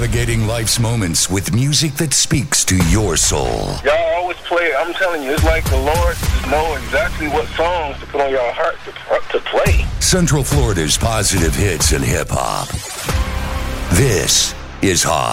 navigating life's moments with music that speaks to your soul. Y'all always play it. I'm telling you, it's like the Lord just know exactly what songs to put on your heart to play. Central Florida's positive hits and hip-hop. This is Hot.